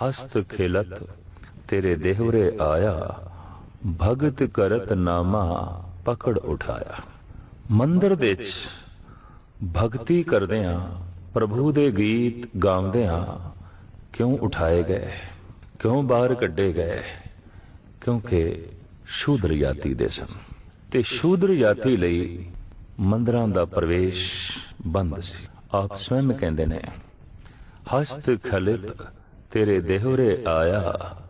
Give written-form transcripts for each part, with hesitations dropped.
हस्त खिलत तेरे देहवरे आया, भगत करत नामा पकड़ उठाया। मंदिर दे च भगती करदियां प्रभु दे गीत गाउंदियां क्यों उठाए गए, क्यों बाहर कड्ढे गए? क्योंकि शूद्र जाति दे सन ते शूद्र जाति लई मंदिरां दा प्रवेश बंद सी। आप स्वयं कहंदे ने, हस्त खलित तेरे देहरे आया,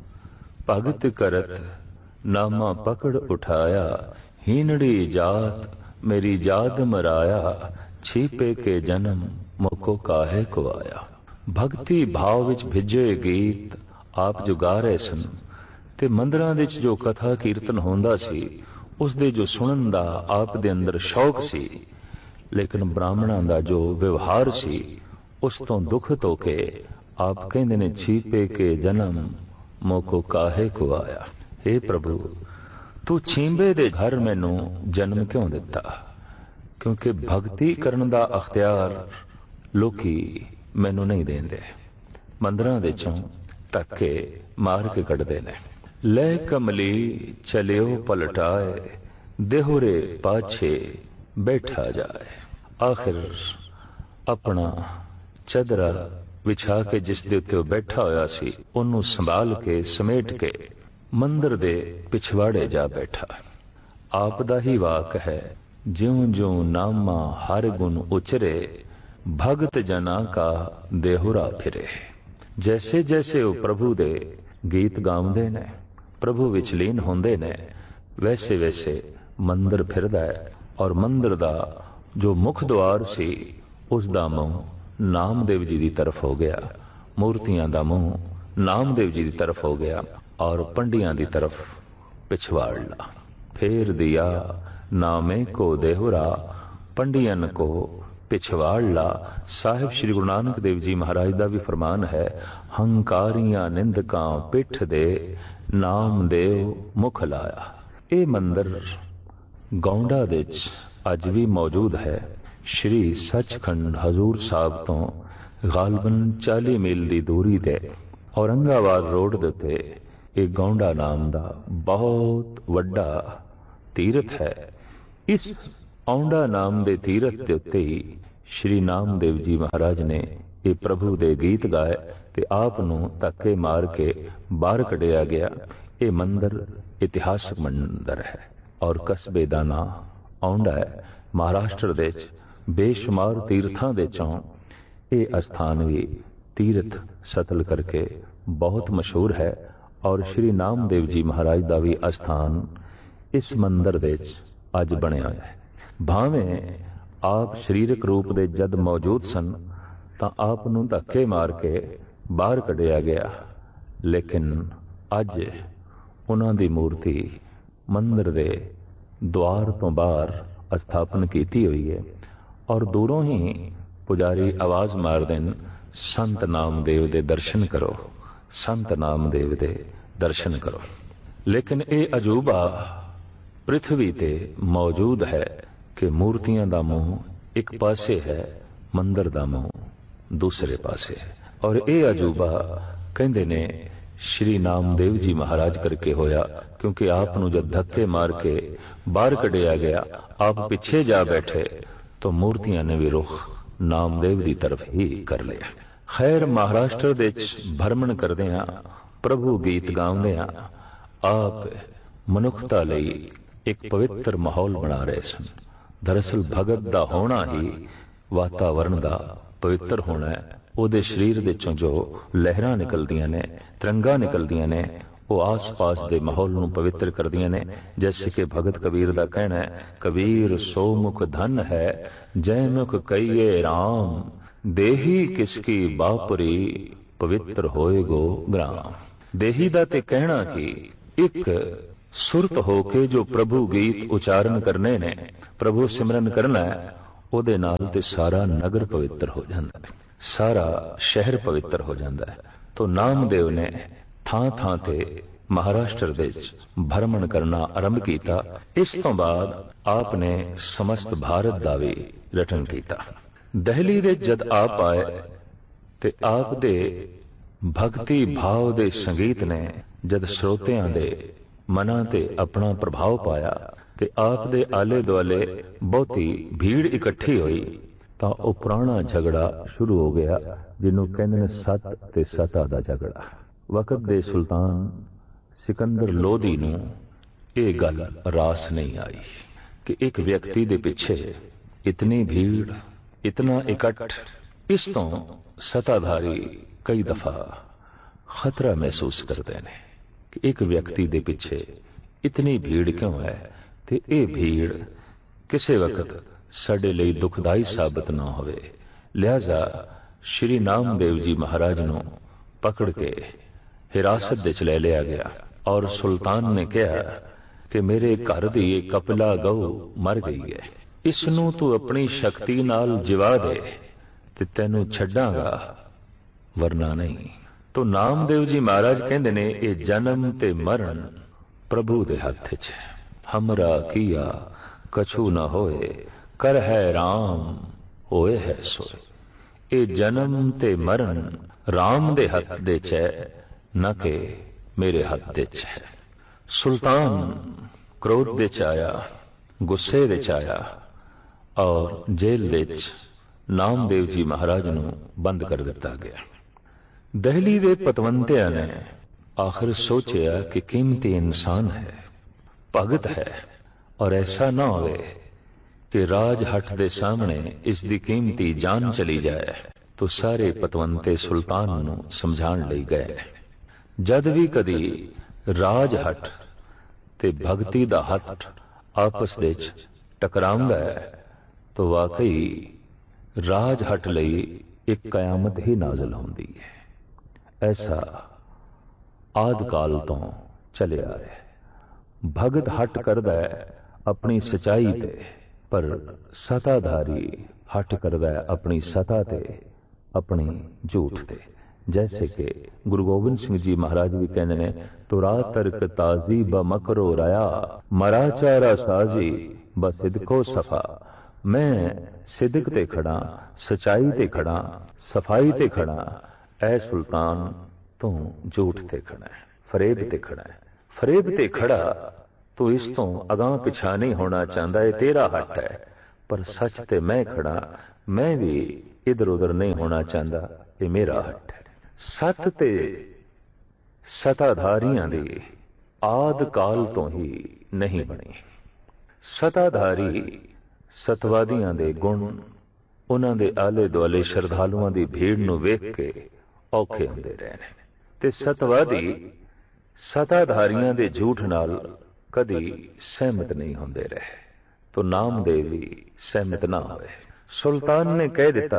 भगत करत नामा पकड़ उठाया। हीनड़ी जात मेरी जात मराया, छीपे के जन्म मुको काहे को आया। भगती भाव विच भिजे गीत आप जो गा रहे सन ते मंदिरां विच जो कथा कीर्तन होंदा सी उस दे जो सुनन दा आप दे अंदर शौक सी, लेकिन ब्राह्मणां दा जो व्यवहार सी उस तो दुखत होके आप कहंदे ने, छीपे के जन्म मोको काहे को आया। हे प्रभु, तू छींबे दे घर मैनू जन्म क्यों दिता? क्योंकि भगती करन दा अख्तियार लोकी मैनू नहीं देंदे, मंदिरां विचों धक्के मार के कढदे ने। ले कमली चलियो पलटाए, देहुरे पाछे बैठा जाए। आखिर अपना चदरा विछा के जिस दे उत्ते बैठा होया सी ओनू संभाल के समेट के मंदिर दे पिछवाड़े जा बैठा। आप दा ही वाक है, ज्यों ज्यों नामा हर गुण उचरे, भगत जना का देहुरा फिरे। जैसे जैसे वो प्रभु दे गीत गाउंदे ने, प्रभु विच लीन होंदे ने, वैसे वैसे मंदिर फिरदा है। और मंदिर दा जो मुख द्वार सी उस दा मुंह नामदेव जी दी तरफ हो गया, मूर्तियां दा मुंह नामदेव जी दी तरफ हो गया और पंडियां दी तरफ पिछवाड़ ला। फेर दिया नामे को देहुरा, पंडियन को पिछवाड़ ला। साहिब श्री गुरु नानक देव जी महाराज दा भी फरमान है, हंकारियां निंदकां पिठ दे, नामदेव मुख लाया। ये मंदिर गौंडा दे च अज भी मौजूद है। श्री सचखंड हजूर साहब तो गालबन 40 मील की दूरी ते औरंगाबाद रोड दे उत्ते एक गौंडा नाम दा बहुत वड्डा तीरथ है। इस औंडा नाम दे तीरथ दे उत्ते ही श्री नामदेव जी महाराज ने ये प्रभु दे गीत गाए ते आप नू धक्के मार के बाहर कढ़िया गया। ये मंदिर इतिहासक मंदिर है और कस्बे दा नां औंडा है। महाराष्ट्र दे बेशुमार तीर्थां दे चों ये अस्थान भी तीर्थ सतल करके बहुत मशहूर है। और श्री नामदेव जी महाराज दा भी अस्थान इस मंदिर दे अज बनिया है। भावें आप शरीरक रूप दे जद मौजूद सन तां आप नूं धक्के मार के बाहर कढ़िया गया, लेकिन अज उन्हां दी मूर्ति मंदिर दे द्वार तो बाहर स्थापन की हुई है। और दूरों ही पुजारी आवाज मार देन, संत नामदेव दे दर्शन करो, संत नामदेव दे दर्शन करो। लेकिन ये अजूबा पृथ्वी ते मौजूद है कि मूर्तियां दा मुंह एक पासे है, मंदिर दा मुंह दूसरे पासे है। और ये अजूबा कहंदे ने श्री नामदेव जी महाराज करके होया, क्योंकि आप नू जब धक्के मार के बाहर कढ़िया गया, आप पीछे जा बैठे तो मूर्तियां ने भी रुख नामदेव दी तरफ ही कर लिया। खैर, महाराष्ट्र दे भ्रमण करदियां प्रभु गीत गाउंदियां आप मनुखता लई एक पवित्र माहौल बना रहे सन। दरअसल भगत दा होना ही वातावरण दा पवित्र होना है। ओदे शरीर दे चों जो लहरां निकलदियां ने, तिरंगा निकलदियां ने, वो आस पास दे माहौल नूं पवित्र करदियां ने। जैसे कि भगत कबीर दा कहना है, कबीर सो मुख धन है, जय मुख कहिए राम, देही किसकी बापुरी, पवित्र होए गो ग्राम। देही दा ते कहना कि एक सुरत होके जो प्रभु गीत उचारण करने ने, प्रभु सिमरन करना है, ओदे नाल ते सारा नगर पवित्र हो जाता है, सारा शहर पवित्र हो जाता है। तो नामदेव ने थां थां ते महाराष्ट्र दे भ्रमण करना आरंभ किया। इस तो बाद आपने समस्त भारत दा भी रटन किया। दहली दे जद आप आए ते आप दे ਭਗਤੀ ਭਾਵ ਦੇ ਸੰਗੀਤ ਨੇ ਜਦ ਸਰੋਤਿਆਂ ਦੇ ਮਨਾਂ ਤੇ ਆਪਣਾ ਪ੍ਰਭਾਵ ਪਾਇਆ ਤੇ ਆਪ ਦੇ ਆਲੇ ਦੁਆਲੇ ਬਹੁਤੀ ਭੀੜ ਇਕੱਠੀ ਹੋਈ ਤਾਂ ਉਹ ਪੁਰਾਣਾ ਝਗੜਾ ਸ਼ੁਰੂ ਹੋ ਗਿਆ, ਜਿਹਨੂੰ ਕਹਿੰਦੇ ਨੇ ਸੱਤ ਤੇ ਸਤਾ ਦਾ ਝਗੜਾ। ਵਕਤ ਦੇ ਸੁਲਤਾਨ ਸਿਕੰਦਰ ਲੋਧੀ ਨੂੰ ਇਹ ਗੱਲ ਰਾਸ ਨਹੀਂ ਆਈ ਕਿ ਇੱਕ ਵਿਅਕਤੀ ਦੇ ਪਿੱਛੇ ਇਤਨੀ ਭੀੜ, ਇਤਨਾ ਇਕੱਠ। ਇਸ ਤੋਂ ਸਤਾਧਾਰੀ ਕਈ ਦਫਾ ਖਤਰਾ ਮਹਿਸੂਸ ਕਰਦੇ ਨੇ ਕਿ ਇੱਕ ਵਿਅਕਤੀ ਦੇ ਪਿੱਛੇ ਇਤਨੀ ਭੀੜ ਕਿਉਂ ਹੈ ਤੇ ਇਹ ਭੀੜ ਕਿਸੇ ਵਕਤ ਸਾਡੇ ਲਈ ਦੁਖਦਾਈ ਸਾਬਤ ਨਾ ਹੋਵੇ। ਲਿਹਾਜ਼ਾ ਸ਼੍ਰੀ ਨਾਮਦੇਵ ਜੀ ਮਹਾਰਾਜ ਨੂੰ ਪਕੜ ਕੇ ਹਿਰਾਸਤ ਵਿੱਚ ਲੈ ਲਿਆ ਗਿਆ ਔਰ ਸੁਲਤਾਨ ਨੇ ਕਿਹਾ ਕਿ ਮੇਰੇ ਘਰ ਦੀ ਇਹ ਕਪਿਲਾ ਗਊ ਮਰ ਗਈ ਹੈ, ਇਸ ਨੂੰ ਤੂੰ ਆਪਣੀ ਸ਼ਕਤੀ ਨਾਲ ਜਿਵਾ ਦੇ ਤੇ ਤੈਨੂੰ ਛੱਡਾਂਗਾ, ਵਰਨਾ ਨਹੀਂ। ਤੋ ਨਾਮਦੇਵ ਜੀ ਮਹਾਰਾਜ ਕਹਿੰਦੇ ਨੇ ਇਹ ਜਨਮ ਤੇ ਮਰਨ ਪ੍ਰਭੂ ਦੇ ਹੱਥ 'ਚ, ਹਮਰਾ ਕੀਆ ਕਛੂ ਨਾ ਹੋਏ, ਕਰ ਹੈ ਰਾਮ ਹੋਏ ਹੈ ਸੋਏ। ਇਹ ਜਨਮ ਤੇ ਮਰਨ ਰਾਮ ਦੇ ਹੱਥ ਦੇ 'ਚ ਹੈ, ਨਾ ਕਿ ਮੇਰੇ ਹੱਥ ਦੇ 'ਚ ਹੈ। ਸੁਲਤਾਨ ਕ੍ਰੋਧ ਦੇ 'ਚ ਆਇਆ, ਗੁੱਸੇ ਦੇ 'ਚ ਆਇਆ ਔਰ ਜੇਲ੍ਹ ਦੇ 'ਚ ਨਾਮਦੇਵ ਜੀ ਮਹਾਰਾਜ ਨੂੰ ਬੰਦ ਕਰ ਦਿੱਤਾ ਗਿਆ। ਦਹਿਲੀ ਦੇ ਪਤਵੰਤਿਆਂ ਨੇ ਆਖਿਰ ਸੋਚਿਆ ਕਿ ਕੀਮਤੀ ਇਨਸਾਨ ਹੈ, ਭਗਤ ਹੈ, ਔਰ ਐਸਾ ਨਾ ਹੋਵੇ ਕਿ ਰਾਜ ਹੱਟ ਦੇ ਸਾਹਮਣੇ ਇਸ ਦੀ ਕੀਮਤੀ ਜਾਨ ਚਲੀ ਜਾਏ। तो सारे पतवंते सुल्तान नूं समझाण लई गए। जद भी कदी राज हट ते भगती दा हट आपस दे टकरांदा है तो वाकई राज हट लई एक कयामत ही नाज़िल होंदी है। ऐसा आद काल तो चले आ रहा। भगत हट करदा है अपनी सच्चाई ते, पर सताधारी हट करदा है अपनी सता ते, अपनी झूठ ते। जैसे कि गुरु गोबिंद सिंह जी महाराज भी कहते ने, तुरा तर्क ताजी ब मकरो राया, मरा चारा साजी ब सिदको सफा। मैं सिदक ते खड़ा, सच्चाई ते खड़ा, सफाई ते खड़ा, ऐ सुल्तान तू झूठ ते खड़ा है, फरेब ते खड़ा है। फरेब ते खड़ा तो इस तो अगां पिछा नहीं होना चाहता, है तेरा हट है, पर सच ते मैं खड़ा, मैं भी इधर उधर नहीं होना चाहता, ये मेरा हट है। सत ते सताधारियां दी आद काल तो ही नहीं बनी। सताधारी सतवादियां दे गुण उन्हां दे आले दुआले श्रद्धालुआं दी भीड़ नूं वेख के औखे हुंदे रहे ने, ते सतवादी सताधारियां दे झूठ नाल कदी सहमत नहीं होंदे रहे। तो नामदेव भी सहमत ना होए। सुल्तान ने कह दिता,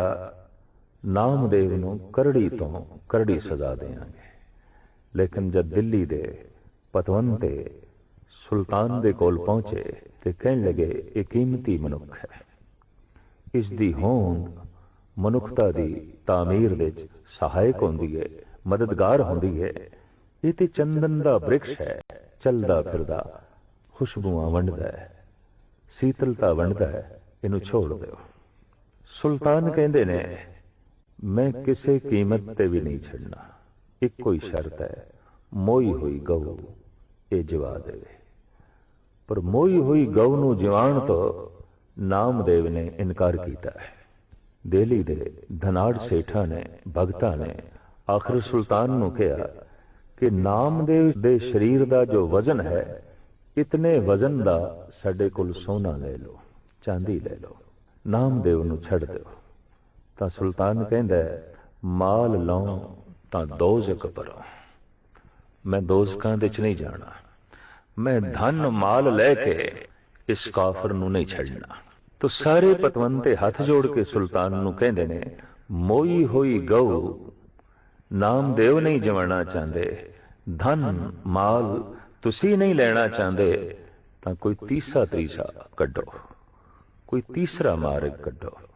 नामदेव नूं करड़ी तो करड़ी सजा देंगे। लेकिन जब दिल्ली दे पतवंते सुल्तान दे कोल पहुंचे ते कहन लगे, ये कीमती मनुख है, इसदी होंद मनुखता दी तामीर दे सहायक होंदी है, मददगार होंदी है। ये ते चंदन दा वृक्ष है, चलदा फिरदा खुशबुआं वंडदा है, शीतलता वंडदा है, इनू छोड़ दो। सुल्तान कहंदे ने, मैं किसी कीमत ते भी नहीं छड़ना, एक कोई शर्त है, मोई हुई गऊ ये जिवा देवे। पर मोई हुई गऊ नूं जिवाण तो नामदेव ने इनकार किया है। दिल्ली दे धनाड़ सेठा ने भगता ने आखिर सुल्तान नूं कहा कि नामदेव दे शरीर दा जो वजन है, इतने वजन दा साडे कोल सोना ले लो, चांदी ले लो, नामदेव नूं छड़ दो। तां सुल्तान कहंदा है, माल लौं तां दोज़ख भरो, मैं दोज़खां दे च नहीं जाना, मैं धन माल लैके इस काफर नूं नहीं छड़ना। तो सारे पतवंते हाथ जोड़ के सुल्तान नूं कहंदे ने, मोई होई गऊ नामदेव नहीं जवाना चाहते, धन माल तुसी नहीं लेना चाहते, तां कोई तीसरा तरीसा कड्डो, कोई तीसरा मार्ग कड्डो।